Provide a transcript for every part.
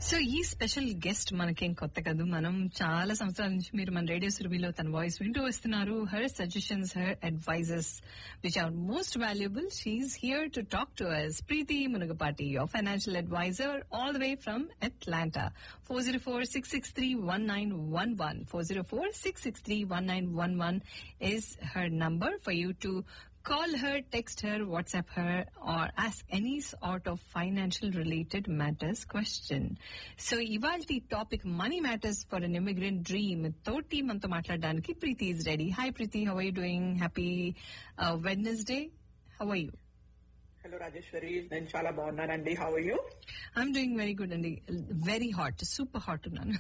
So ఈ special guest మనకేం కొత్త కాదు. మనం చాలా సంవత్సరాల నుంచి మీరు మన రేడియో సురభిలో తన వాయిస్ వింటూ వస్తున్నారు. Her suggestions, her advises which are most valuable. She is here to talk to us. Preeti Munagapati, your financial advisor, all the way from Atlanta. 404-663-1911. 404-663-1911 is her number for you to call her, text her, WhatsApp her, or ask any sort of financial related matters question. So, ivalti topic money matters for an immigrant dream. Toti manto matladaniki Preeti is ready. Hi Preeti, how are you doing? Happy Wednesday. How are you? Hello Rajeshwari, నేను చాలా బాగున్నానండి. How are you? I'm doing very good అండి. Very hot, super hot ఉన్నాను.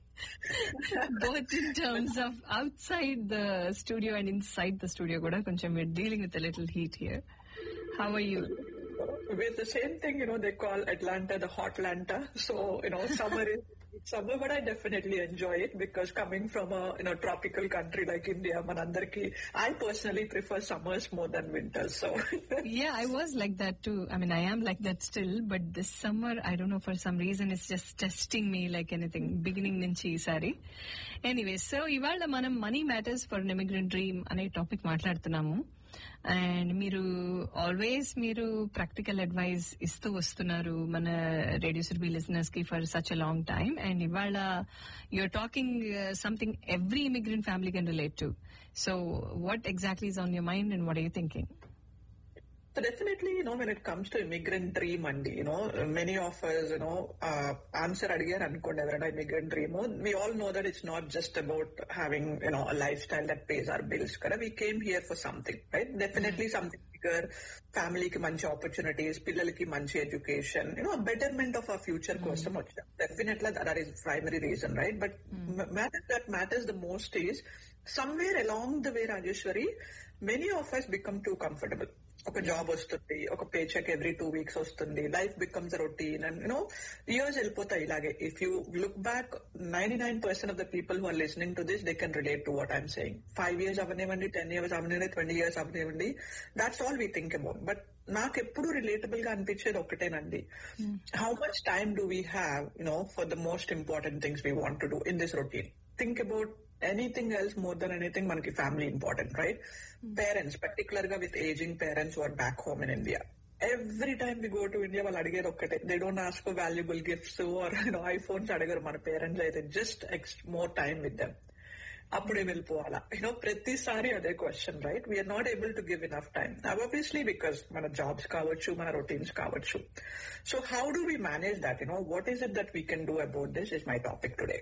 Both in terms of outside the studio and inside the studio kuda koncham we're dealing with a little heat here. How are you? With the same thing, they call Atlanta the Hotlanta. So, summer, but I definitely enjoy it because coming from a tropical country like India, manandarki, I personally prefer summers more than winters. So yeah, I was like that too. I mean, I am like that still, but this summer, I don't know, for some reason, it's just testing me like anything. Beginning nunchi sari. Anyway, so ivala manam money matters for an immigrant dream ane topic మాట్లాడుతున్నాము. And మీరు practical advice ఇస్తూ వస్తున్నారు మన radio Surabhi listeners కి for such a long time. And ఇవాళ you're talking something every immigrant family can relate to. So what exactly is on your mind and what are you thinking? So definitely, when it comes to immigrant dream, and many of us, answer adigar ankonde everana immigrant dream. We all know that it's not just about having, a lifestyle that pays our bills. Kada we came here for something, right? Definitely something bigger, family ki manchi opportunities, pillalaki manchi education, a betterment of our future kosam vacham. Definitely that is primary reason, right? But that matters the most is somewhere along the way, Rajeshwari, many of us become too comfortable. ఒక job వస్తుంది, ఒక pay check every 2 weeks వస్తుంది, life becomes routine and years వెళ్ళిపోతాయి ఇలాగే. If you look back, 99% of the people who are listening to this they can relate to what I'm saying. 5 years అవనివ్వండి, 10 years అవనివ్వండి, 20 years అవనివ్వండి, that's all we think about. But నాకు ఎప్పుడు relatable గా అనిపించేది ఒకటేనండి, how much time do we have for the most important things we want to do in this routine. Think about anything else more than anything, manaki family important, right? Parents, particularly with aging parents who are back home in India. Every time we go to India, వాళ్ళు అడిగేది ఒక్కటే, they don't ask for valuable gifts or iPhones అడగరు మన parents అయితే, just more time with them. అప్పుడే వెళ్ళిపోవాలా, ప్రతిసారి అదే question, right? We are not able to give enough time, obviously because మన జాబ్స్ కావచ్చు, మన రొటీన్స్ కావచ్చు. So how do we manage that? What is it that we can do about this is my topic today.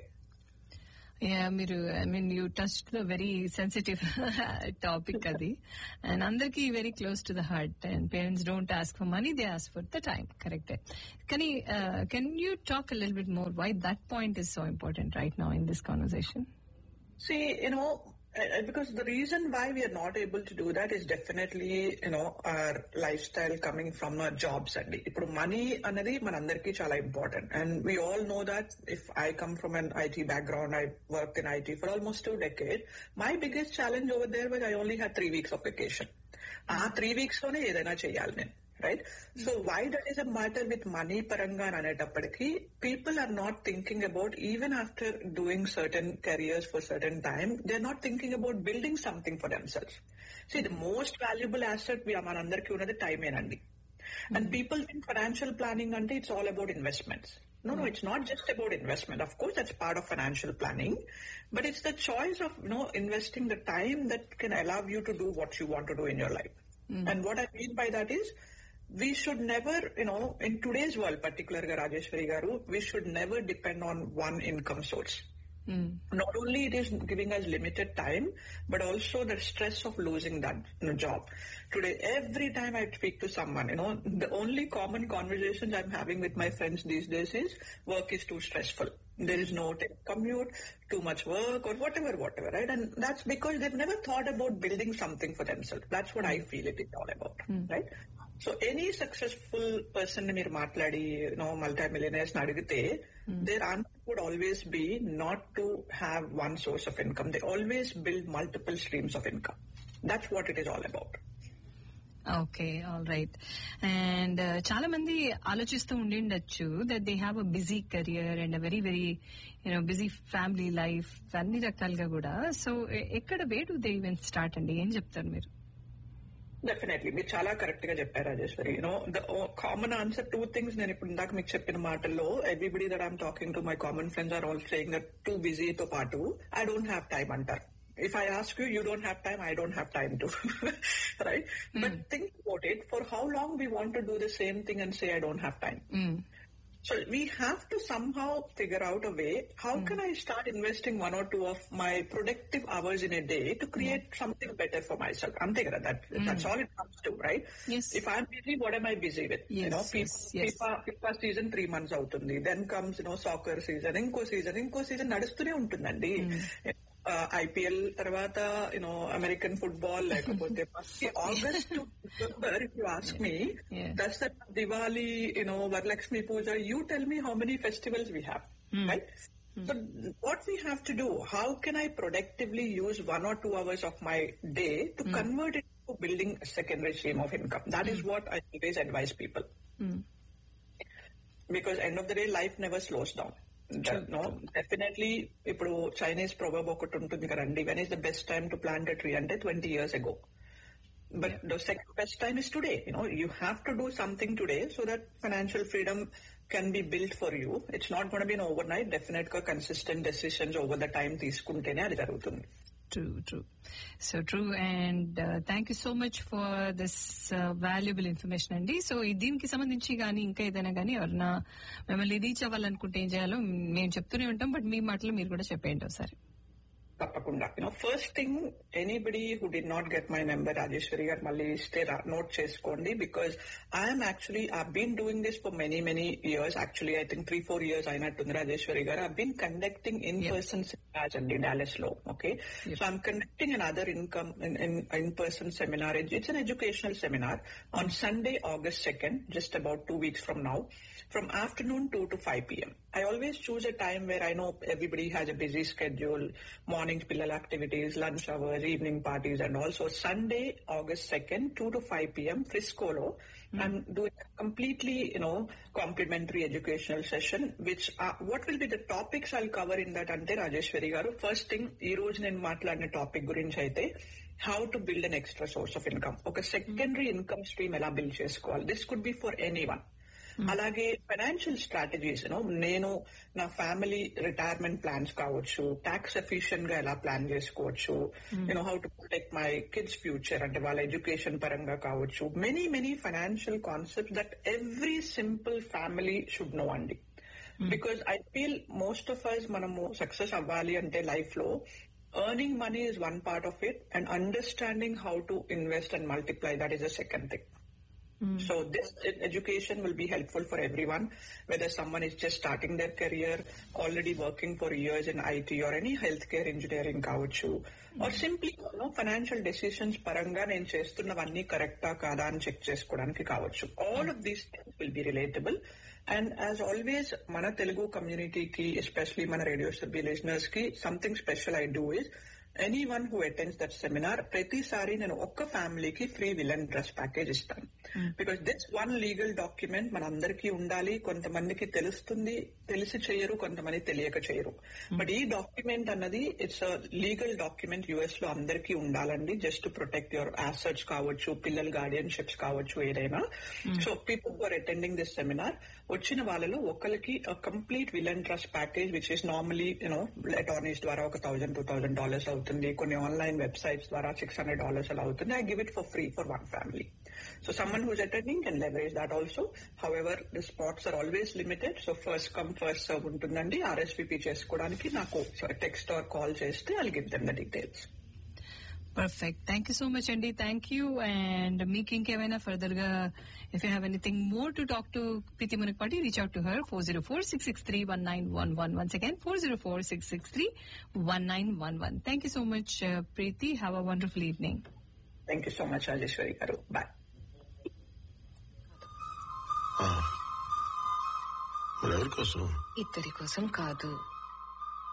You touched the very sensitive topic adi, and andarki very close to the heart. And parents don't ask for money, they ask for the time. Correct? Can you talk a little bit more why that point is so important right now in this conversation? See, because the reason why we are not able to do that is definitely, our lifestyle coming from our jobs. And ఇప్పుడు money అనేది మనందరికీ చాలా important. And we all know that if I come from an IT background, I worked in IT for almost 2 decades. My biggest challenge over there was I only had 3 weeks of vacation. ఆ 3 weeks లోనే ఏదైనా చేయాలి నేను, right? So why that is a matter with money paranga anetappadiki, people are not thinking about, even after doing certain careers for certain time, they're not thinking about building something for themselves. See, the most valuable asset we manandarki unnadi time enandi. And people think financial planning ante it's all about investments. No, it's not just about investment. Of course, that's part of financial planning, but it's the choice of, investing the time that can allow you to do what you want to do in your life. And what I mean by that is, we should never, in today's world, particularly Rajeshwari garu, we should never depend on one income source. Not only it is giving us limited time, but also the stress of losing that job. Today, every time I speak to someone, the only common conversations I'm having with my friends these days is work is too stressful. There is no commute, too much work, or whatever, right? And that's because they've never thought about building something for themselves. That's what I feel it is all about, right? So any successful person మీరు మాట్లాడి multi-millionaires అడిగితే, their answer would always be not to have one source of income. They always build multiple streams of income. That's what it is all about. Okay, all right. And చాలా మంది ఆలోచిస్తూ ఉండిండొచ్చు that they have a busy career and a very very busy family life అన్ని రకాలుగా కూడా. So ఎక్కడ వే do they even start అండి? ఏం చెప్తారు మీరు? డెఫినెట్లీ మీరు చాలా కరెక్ట్ గా చెప్పారు Rajeshwari. The common answer two things నేను ఇప్పుడు ఇందాక మీకు చెప్పిన మాటల్లో, everybody that I'm talking to my common friends are all saying that two బిజీతో పాటు ఐ డోంట్ హ్యావ్ టైమ్ అంటారు. If I ask you, you don't have time, I don't have time to. Right? But think about it, for how long we want to do the same thing and say I don't have time. So we have to somehow figure out a way, how can I start investing 1 or 2 of my productive hours in a day to create something better for myself? That's all it comes to, right? Yes. If I'm busy, what am I busy with? Yes, FIFA season 3 months avutundi. Then comes, soccer season, inko season nadustune untundandi. IPL తర్వాత American football, లేకపోతే August to December, if you ask me, Dasara, Diwali, Varalakshmi puja, you tell me how many festivals we have, right? So what we have to do, how can I productively use 1 or 2 hours of my day to convert it to building a secondary stream of income? That is what I always advise people. Because end of the day, life never slows down. Definitely, ఇప్పుడు Chinese proverb ఒకటి ఉంటుంది కదండి, when is the best time to plant a tree అంటే 20 years ago. But the second best time is today. You have to do something today so that financial freedom can be built for you. It's not going to be an overnight. Definitely consistent decisions over the time తీసుకుంటేనే అది జరుగుతుంది. True. So true. And thank you so much for this valuable information అండి. So దీనికి సంబంధించి కానీ ఇంకా ఏదైనా కానీ ఎవరన్నా మిమ్మల్ని రీచ్ అవ్వాలనుకుంటే ఏం చేయాలో మేము చెప్తూనే ఉంటాం, బట్ మీ మాటలు మీరు కూడా చెప్పేయండి ఒకసారి. తప్పకుండా. First thing, anybody who did not get my number, Rajeshwari గారు మళ్ళీ ఇస్తే నోట్ చేసుకోండి. Because I'm actually been doing this for many years. Actually I think 3-4 years అయినట్టుంది రాజేశ్వరి గారు. I been conducting in person seminars అండి డాలస్ లో. Okay, so I'm conducting an other in person seminar. It's an educational seminar on Sunday, August 2nd, just about 2 weeks from now, from afternoon 2 to 5 p.m. I always choose a time where I know everybody has a busy schedule, morning pillal activities, lunch hours, evening parties and all. So Sunday, August 2nd, 2 to 5 p.m, Frisco lo, I'm doing a completely, complimentary educational session, which, what will be the topics I'll cover in that ante Rajeshwari garu. First thing, ee roju nenu maatladine topic gurinchi aithe, how to build an extra source of income. Oka secondary income stream ela build chesukovali. This could be for anyone. అలాగే financial strategies, నేను నా family retirement plans కావచ్చు, talks efficient గా ఎలా plan చేసుకోవచ్చు, how to protect my kids future అంటే వాళ్ళ education పరంగా కావచ్చు, many financial concepts that every simple family should know అండి. Because I feel most of us మనము సక్సెస్ అవ్వాలి అంటే లైఫ్ లో earning money is one part of it, and understanding how to invest and multiply, that is the second thing. So this education will be helpful for everyone, whether someone is just starting their career, already working for years in IT or any healthcare engineering కావచ్చు, or simply financial decisions పరంగా నేను చేస్తున్నవన్నీ కరెక్టా కాదా అని check చేసుకోవడానికి కావచ్చు. All of these things will be relatable. And as always, మన తెలుగు కమ్యూనిటీకి, ఎస్పెషలీ మన రేడియో లిజనర్స్ కి, something special I do is, anyone who attends that seminar, ప్రతిసారి నేను ఒక్క ఫ్యామిలీకి ఫ్రీ విలన్ డ్రెస్ ప్యాకేజ్ ఇస్తాను. Because this one legal document మనందరికీ ఉండాలి. కొంతమందికి తెలుస్తుంది, తెలిసి చేయరు, కొంతమంది తెలియక చేయరు. బట్ ఈ డాక్యుమెంట్ అన్నది it's a legal document, US లో అందరికీ ఉండాలండి, just to protect your assets కావచ్చు, పిల్లల గార్డియన్షిప్స్ కావచ్చు, ఏదైనా. So people who are attending this seminar, వచ్చిన వాళ్ళలో ఒకరికి complete villain trust package, which is normally attorneys ద్వారా ఒక $1,000-$2,000 అవుతుంది, కొన్ని ఆన్లైన్ వెబ్సైట్స్ ద్వారా $600 అలా అవుతుంది. I give it for free for one family. So someone who's attending can leverage that also. However, the spots are always limited. So first come, first serve untundandi. RSVP chesukodaniki naku text or call cheste, I'll give them the details. Perfect. Thank you so much, Andy. Thank you. And meeku inkemaina further ga, if you have anything more to talk to Preeti Munakpati, reach out to her, 404-663-1911. Once again, 404-663-1911. Thank you so much, Preeti. Have a wonderful evening. Thank you so much, Rajeshwari garu. Bye. మరి ఎవరి కోసం? ఇద్దరి కోసం కాదు,